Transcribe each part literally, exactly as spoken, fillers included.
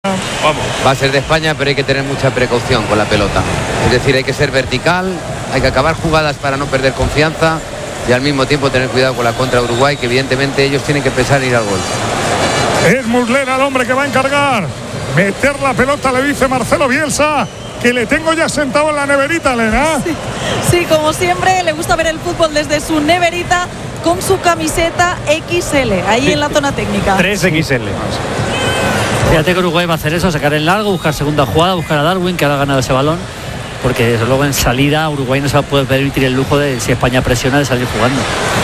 Vamos. Va a ser de España, pero hay que tener mucha precaución con la pelota. Es decir, hay que ser vertical, hay que acabar jugadas para no perder confianza y al mismo tiempo tener cuidado con la contra Uruguay, que evidentemente ellos tienen que pensar en ir al gol. Es Muslera el hombre que va a encargar meter la pelota, le dice Marcelo Bielsa, que le tengo ya sentado en la neverita, Elena. Sí, sí, como siempre, le gusta ver el fútbol desde su neverita con su camiseta equis ele, ahí sí, en la zona técnica. tres equis ele. Fíjate que Uruguay va a hacer eso, sacar el largo, buscar segunda jugada, buscar a Darwin, que ha ganado ese balón, porque desde luego en salida Uruguay no se va a poder permitir el lujo de, si España presiona, de salir jugando.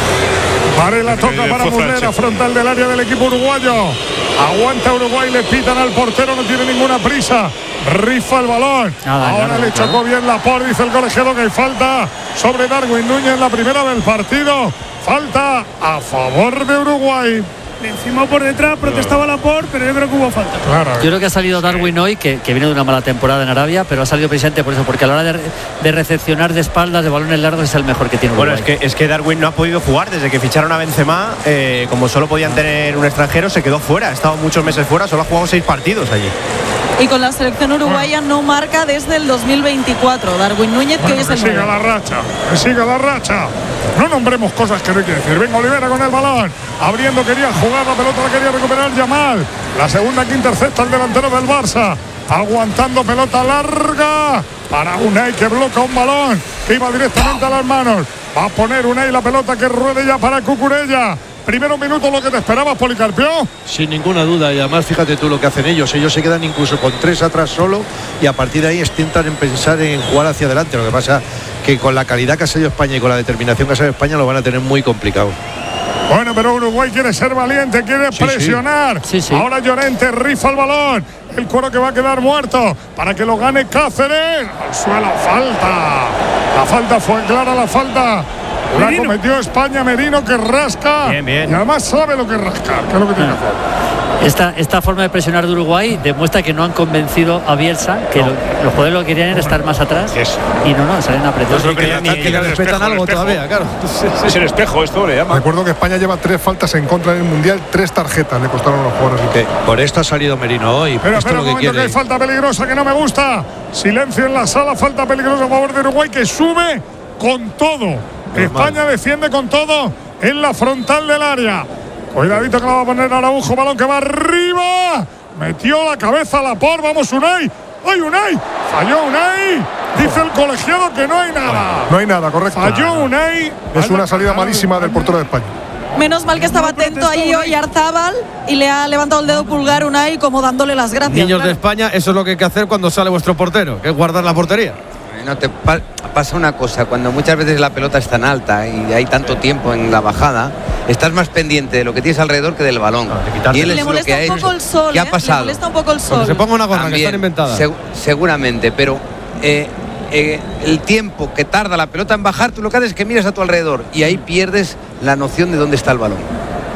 Varela toca para Muslera, frontal del área del equipo uruguayo. Aguanta Uruguay, le pitan al portero, no tiene ninguna prisa. Rifa el balón. Nada, Ahora nada, le chocó claro. bien Laporte, dice el colegiado que hay falta sobre Darwin Núñez, la primera del partido. Falta a favor de Uruguay. De encima por detrás protestaba Laporte, pero yo creo que hubo falta. Claro. Yo creo que ha salido Darwin hoy, que, que viene de una mala temporada en Arabia, pero ha salido precisamente por eso, porque a la hora de, de recepcionar de espaldas, de balones largos, es el mejor que tiene Uruguay. Bueno, es que, es que Darwin no ha podido jugar desde que ficharon a Benzema, eh, como solo podían tener un extranjero, se quedó fuera, ha estado muchos meses fuera, solo ha jugado seis partidos allí. Y con la selección uruguaya no marca desde el dos mil veinticuatro. Darwin Núñez, bueno, que hoy es el que siga la racha, que siga la racha. No nombremos cosas que no hay que decir. Venga Olivera con el balón, abriendo, quería jugar, la pelota la quería recuperar Yamal. La segunda que intercepta el delantero del Barça, aguantando pelota larga para Unai, que bloca un balón que iba directamente a las manos. Va a poner Unai la pelota que ruede ya para Cucurella. Primero minuto, lo que te esperabas, Policarpio. Sin ninguna duda, y además fíjate tú lo que hacen ellos. Ellos se quedan incluso con tres atrás solo y a partir de ahí intentan en pensar en jugar hacia adelante. Lo que pasa que con la calidad que ha sido España y con la determinación que ha sido España lo van a tener muy complicado. Bueno, pero Uruguay quiere ser valiente, quiere sí, presionar. Sí. Sí, sí. Ahora Llorente rifa el balón. El cuero que va a quedar muerto para que lo gane Cáceres. Al suelo, falta. La falta fue clara, la falta. La Merino. Cometió España, Merino, que rasca. Bien, bien. Y además sabe lo que es rascar, que es lo que tiene que hacer. Esta, esta forma de presionar de Uruguay demuestra que no han convencido a Bielsa, que no. lo, los jugadores lo que querían era estar más atrás. Eso. Y no, no, salen apretados. Pues que, que, que le respetan algo todavía, claro. Es el espejo, esto le llama. Recuerdo que España lleva tres faltas en contra del Mundial, tres tarjetas le costaron a los jugadores. Que por esto ha salido Merino hoy. Pero esto espera un lo que momento, quiere. que hay falta peligrosa que no me gusta. Silencio en la sala, falta peligrosa a favor de Uruguay, que sube con todo. España defiende con todo en la frontal del área. Cuidadito que la va a poner Araujo, balón que va arriba. Metió la cabeza a Laporte, vamos Unai. ¡Ay, Unai! Falló Unai. Dice el colegiado que no hay nada. No hay nada, correcto. Falló Unai. Es una salida malísima del portero de España. Menos mal que estaba atento ahí hoy Arzábal y le ha levantado el dedo pulgar Unai como dándole las gracias. Niños claro. de España, eso es lo que hay que hacer cuando sale vuestro portero, que es guardar la portería. No te pa pasa una cosa, cuando muchas veces la pelota es tan alta y hay tanto tiempo en la bajada, estás más pendiente de lo que tienes alrededor que del balón. No, y él es le molesta un poco el sol, ¿qué eh? ha pasado? Le molesta un poco el sol. Cuando se ponga una gorra que están inventadas. Seg seguramente, pero eh, eh, el tiempo que tarda la pelota en bajar, tú lo que haces es que miras a tu alrededor y ahí pierdes la noción de dónde está el balón.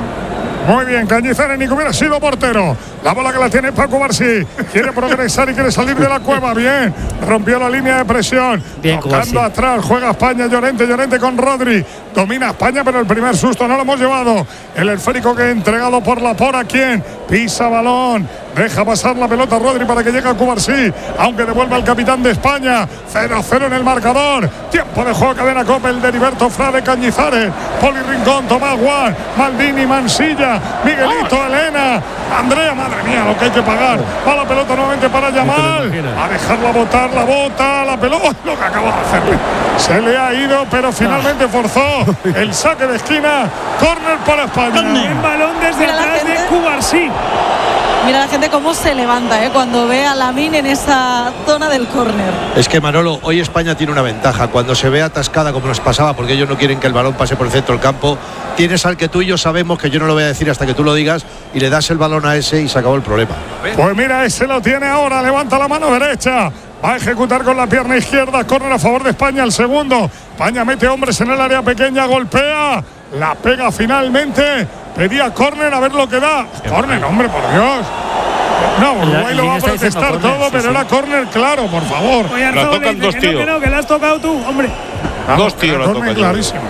Muy bien, Cañizares, ni que hubiera sido portero. La bola que la tiene Paco Barsi. Quiere progresar y quiere salir de la cueva. Bien, rompió la línea de presión. Bien, tocando atrás, juega España, Llorente, Llorente con Rodri. Domina España, pero el primer susto no lo hemos llevado. El esférico que ha entregado por Laporte, ¿a quién? Pisa balón. Deja pasar la pelota Rodri para que llegue a Cubarsí, aunque devuelva el capitán de España. cero a cero en el marcador. Tiempo de juego, cadena Copa, el de Heriberto Frade, Cañizares, Poli Rincón, Tomás Guas, Maldini, Mansilla, Miguelito, Elena, Andrea, madre mía, lo que hay que pagar. Va la pelota nuevamente para Yamal. A dejarla botar, la bota, la pelota. Lo que acaba de hacerle. Se le ha ido, pero finalmente forzó el saque de esquina. Córner para España. Un balón desde atrás de Cubarsí. Mira la gente cómo se levanta ¿eh? cuando ve a Lamine en esa zona del córner. Es que Manolo, hoy España tiene una ventaja. Cuando se ve atascada como nos pasaba, porque ellos no quieren que el balón pase por el centro del campo, tienes al que tú y yo sabemos, que yo no lo voy a decir hasta que tú lo digas, y le das el balón a ese y se acabó el problema. Pues mira, ese lo tiene ahora, levanta la mano derecha. Va a ejecutar con la pierna izquierda, córner a favor de España, el segundo. España mete hombres en el área pequeña, golpea, la pega finalmente. Pedía córner, a ver lo que da. Córner, hombre, por Dios. No, Uruguay lo va a protestar todo, sí, pero sí. Era córner claro, por favor. Oye, lo tocan dos tíos. Que no, que no, que le has tocado tú, hombre. Dos tíos lo tocan. Clarísimo.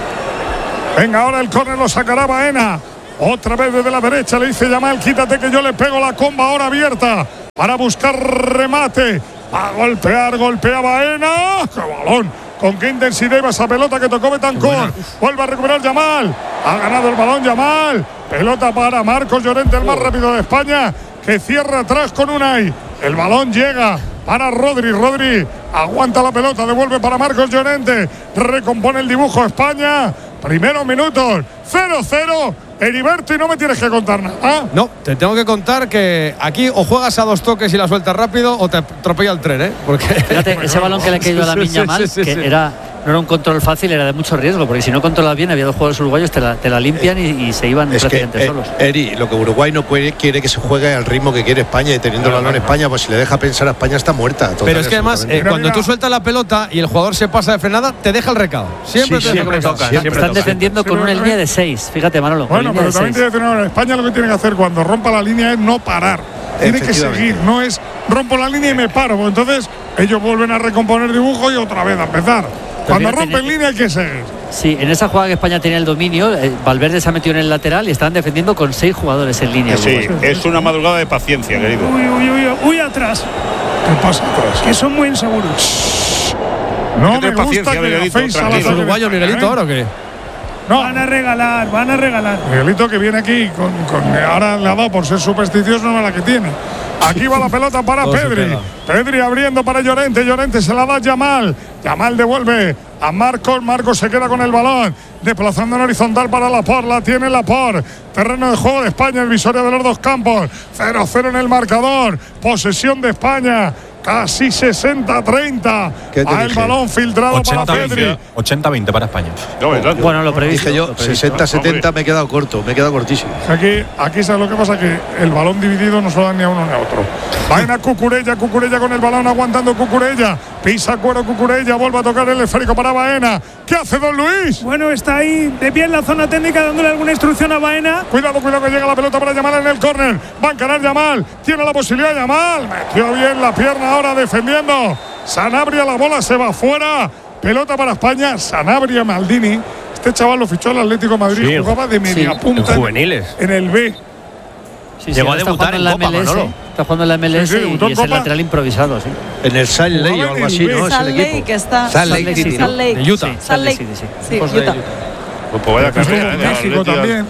Venga, ahora el córner lo sacará Baena. Otra vez desde la derecha le dice Yamal, quítate que yo le pego la comba ahora abierta. para buscar remate. Va a golpear, golpea Baena. ¡Qué balón! Con qué intensidad iba esa pelota que tocó Betancur. Vuelve a recuperar Yamal. Ha ganado el balón Yamal. Pelota para Marcos Llorente, el más rápido de España, que cierra atrás con Unai. El balón llega para Rodri. Rodri aguanta la pelota, devuelve para Marcos Llorente. Recompone el dibujo España. Primeros minutos, cero cero. Heriberto, y no me tienes que contar nada. No, te tengo que contar que aquí o juegas a dos toques y la sueltas rápido o te atropella el tren, ¿eh? Porque fíjate, ese balón que le ha caído a la Miña mal, sí, sí, que sí. era, no era un control fácil, era de mucho riesgo, porque si no controlas bien, había dos jugadores uruguayos, te la, te la limpian y, y se iban Es que, prácticamente eh, solos. Eri, lo que Uruguay no quiere, quiere que se juegue al ritmo que quiere España, y teniendo el balón España, pues si le deja pensar a España está muerta. Total, pero es que además, eh, cuando mira. tú sueltas la pelota y el jugador se pasa de frenada, te deja el recado. Siempre Sí, te deja siempre el recado. toca, Están, siempre están toca. defendiendo Sí, con pero una también- línea de seis. Fíjate, Manolo. con Bueno, línea pero de también seis. tiene que tener, en España lo que tiene que hacer cuando rompa la línea es no parar. Tiene que Efectivamente. seguir, no es rompo la línea y me paro. Porque entonces ellos vuelven a recomponer dibujo y otra vez a empezar. Cuando fíjate, rompen en- línea hay que seguir. Sí, en esa jugada que España tenía el dominio, eh, Valverde se ha metido en el lateral y estaban defendiendo con seis jugadores en línea. Sí, Uruguay. es una madrugada de paciencia, querido. Uy, uy, uy, uy, uy, atrás. ¿Qué pasa atrás? Que son muy inseguros. No Que me ten gusta paciencia, que Miguelito, hacéis a la tranquilo. ¿Es sangre uruguayo española, Miguelito ¿eh? ahora o qué? No, Van a regalar, van a regalar. Miguelito que viene aquí con, con- ahora le ha dado por ser supersticioso, no es la que tiene. Aquí va la pelota para Todo se Pedri. pega. Pedri abriendo para Llorente. Llorente se la da a Yamal. Yamal devuelve a Marcos. Marcos se queda con el balón. Desplazando en horizontal para Laporte. La tiene Laporte. Terreno de juego de España. El visorio de los dos campos. cero cero en el marcador. Posesión de España. Casi sesenta a treinta. ¿Qué te Va el dije? balón filtrado para Pedri. ochenta veinte para España. No, ¿verdad? Bueno, lo previsto. Dije yo, lo previsto. sesenta setenta, me he quedado corto, me he quedado cortísimo. Aquí, aquí sabes lo que pasa, que el balón dividido no se lo dan ni a uno ni a otro. Vaina Cucurella, Cucurella con el balón aguantando Cucurella. Pisa cuero Cucurella, vuelve a tocar el esférico para Baena. ¿Qué hace Don Luis? Bueno, está ahí de pie en la zona técnica dándole alguna instrucción a Baena. Cuidado, cuidado que llega la pelota para Yamal en el córner. Va a encarar Yamal. Tiene la posibilidad Yamal. Metió bien la pierna ahora defendiendo. Sanabria, la bola se va fuera. Pelota para España. Sanabria Maldini. Este chaval lo fichó el Atlético de Madrid. Sí, jugaba de media sí, punta en juveniles. en el B. Sí, sí, Llegó a ahora está debutar jugando en la Copa, M L S. Manolo. Está jugando en la M L S Sí, sí, y- debutó y en es el Copa. lateral improvisado, sí. En el Salt Lake o algo así, ¿no? Es Salt el Lake equipo. está. Salt Lake City, ¿no? Salt Lake. De Utah. Sí, Salt Lake City, sí. Sí, Cosa de Utah. Utah. Pues, pues vaya Estuvo carrera, en ¿eh? México Atleti al- también.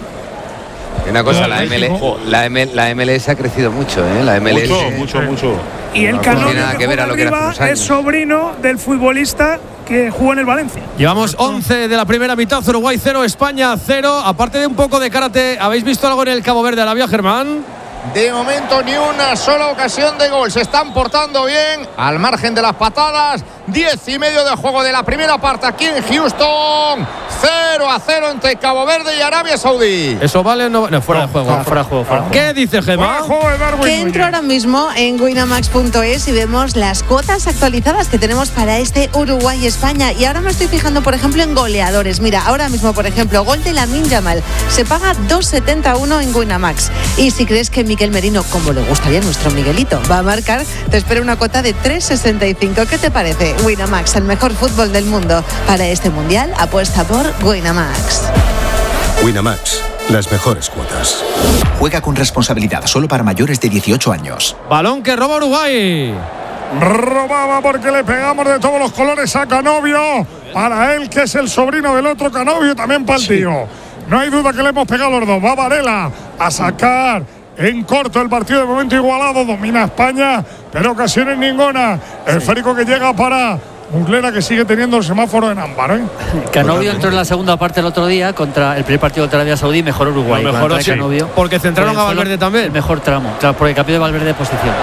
Y una cosa, la México. M L S, la, M, la M L S ha crecido mucho, ¿eh? La M L S. Mucho, mucho, mucho. Y el No Canovio tiene nada que que ver a juega lo que era hace arriba unos años. es sobrino del futbolista que jugó en el Valencia. Llevamos once de la primera mitad, Uruguay cero, España cero. Aparte de un poco de karate, ¿habéis visto algo en el Cabo Verde Arabia, Germán? De momento ni una sola ocasión de gol. Se están portando bien al margen de las patadas. Diez y medio de juego de la primera parte aquí en Houston. Cero a cero entre Cabo Verde y Arabia Saudí. ¿Eso vale o no? No, fuera de juego. Fuera, fuera de juego, fuera de juego. ¿Qué dice Fuera Gemma? de juego de Darwin Que entro Núñez. ahora mismo en winamax punto es y vemos las cuotas actualizadas que tenemos para este Uruguay-España. Y ahora me estoy fijando, por ejemplo, en goleadores. Mira, ahora mismo, por ejemplo, gol de Lamine Yamal. Se paga dos setenta y uno en Winamax. Y si crees que Miquel Merino, como le gustaría a nuestro Miguelito, va a marcar, te espera una cuota de tres sesenta y cinco. ¿Qué te parece? Winamax, el mejor fútbol del mundo. Para este mundial, apuesta por Winamax. Winamax, las mejores cuotas. Juega con responsabilidad, solo para mayores de dieciocho años. Balón que roba Uruguay. Robaba porque le pegamos de todos los colores a Canovio. Para él, que es el sobrino del otro Canovio, también para el tío. No hay duda que le hemos pegado a los dos. Va Varela a sacar en corto el partido, de momento igualado. Domina España, pero ocasiones ninguna. El esférico que llega para Muslera, que sigue teniendo el semáforo en ámbar, ¿eh? Canovio entró en la segunda parte el otro día contra el primer partido contra Arabia Saudí, mejor Uruguay. Lo con mejoró, la entrada de sí, Canovio. porque centraron Pero a fue Valverde lo- también. El mejor tramo, claro, porque cambió de Valverde de posición.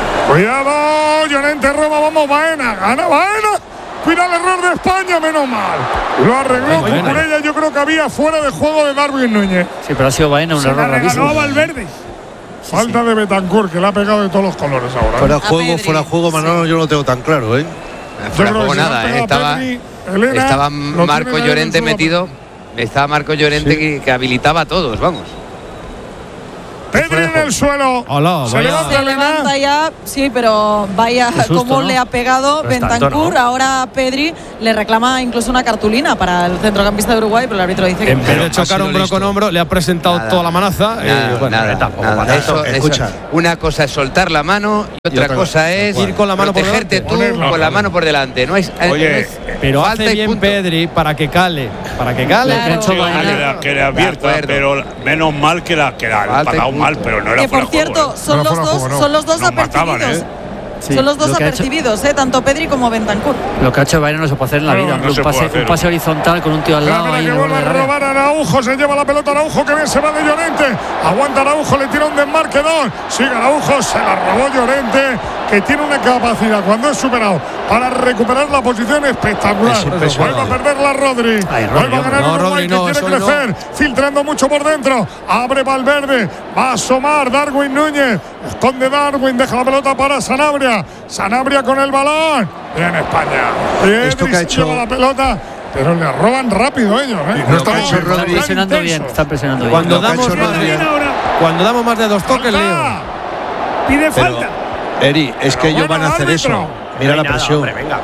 Cuidado, Llorente roba, vamos Baena, gana Baena. Cuida el error de España, menos mal. Lo arregló Muy bien. Cucurella, yo creo que había fuera de juego de Darwin Núñez. Sí, pero ha sido Baena un Se la error regaló gravísimo. a Valverde. Falta de Betancur, que le ha pegado de todos los colores ahora. ¿eh? Fuera juego, fuera juego, Manolo, yo no lo tengo tan claro, ¿eh? Fuera Yo creo juego que si nada, le han ¿eh? pegado a Estaba, Pedri, Elena, estaba lo Marco tiene Llorente en su- metido. Estaba Marco Llorente que, que habilitaba a todos, vamos. Pedri en el suelo. Hola, se vaya. levanta, Se levanta ya, sí, pero vaya susto, cómo ¿no? le ha pegado No es tanto, Bentancur. ¿no? Ahora Pedri le reclama incluso una cartulina para el centrocampista de Uruguay, pero el árbitro dice que En no. vez de Pero chocar así lo hombro listo. con hombro, le ha presentado Nada. toda la manaza. Nada, y, bueno, nada, tampoco nada. para Eso- tanto. eso- Escucha. una cosa es soltar la mano y otra, otra cosa cosa, es ir con la mano por protegerte delante. tú Ponerla. con la mano por delante. No es, Oye, no es Pero falta hace y bien punto. Pedri para que cale. Para que cale. Claro. Que ha hecho Sí, Baena. que la, que la abierta, acuerdo. pero menos mal que la que la Falta y ha dado mal, punto. pero no era Que fuera por de juego, cierto, ¿eh? son No los fuera de dos, juego, no. son los dos Nos mataban, apercibidos. ¿eh? Sí, Son los dos lo que ha hecho- apercibidos, eh, tanto Pedri como Bentancur. Lo que ha hecho Baena no se puede hacer en la No, vida. no hombre, se un, pase, puede hacer. un pase horizontal con un tío al Mira, lado. mira ahí que en el vuelve borde a del área. robar Araujo, se lleva la pelota Araujo, que bien se va de Llorente, aguanta Araujo, le tira un desmarquedor, sigue Araujo, se la robó Llorente, que tiene una capacidad cuando es superado para recuperar la posición espectacular. Es impresionante. Vuelve a perderla Rodri, Ay, Rodri, vuelve a ganar no, Uruguay, Rodri, no, que eso quiere no. crecer, filtrando mucho por dentro, abre Valverde, va a asomar Darwin Núñez, esconde Darwin, deja la pelota para Sanabria, Sanabria con el balón, bien España, Esto que ha se hecho- lleva la pelota, pero le roban rápido ellos, ¿eh? No está Están- hecho están Rodri. Están presionando bien. intensos. Están presionando bien. Cuando Lo que ha damos, hecho más Rodri. de, Bien ahora. cuando damos más de dos toques, lío. ¡Falta! Pide Pero, falta. Eri, es que Pero ellos van bueno, a hacer árbitro. eso. Mira la Nada, presión. hombre, venga.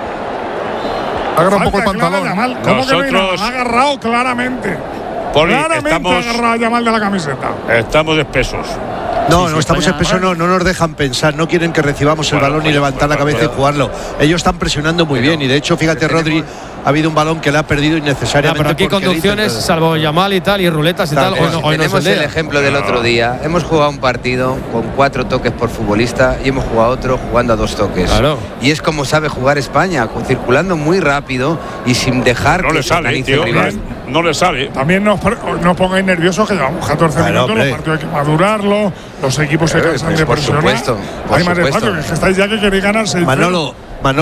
Agarra un poco el Falta clara, pantalón. Yamal. ¿Cómo que no hay nada? Nosotros- Ha agarrado claramente. Poli, claramente estamos- ha agarrado a Yamal de la camiseta. Estamos espesos. No, Sí, no sí, estamos España- espesos, no, no nos dejan pensar, no quieren que recibamos el Bueno, balón y pues, levantar la pues, cabeza y pues, jugarlo. Ellos están presionando muy bien y de hecho, fíjate, Rodri, ha habido un balón que le ha perdido Ya, innecesariamente. pero aquí porque conducciones, dice- salvo Yamal y tal, y ruletas y tal, hoy no, hoy no es Tenemos el el día. ejemplo del otro día. Hemos jugado un partido con cuatro toques por futbolista y hemos jugado otro jugando a dos toques. Claro. Y es como sabe jugar España, con- circulando muy rápido y sin dejar No que le se sale, organice tío. el rival. No le sale. También nos, pre- nos pongáis nerviosos que llevamos catorce Claro, minutos, hombre. los partidos hay que madurarlo, los equipos se Eh, cansan pues de por presionar. supuesto, por hay más supuesto. espacio, que estáis ya que queréis ganar seis. Manolo,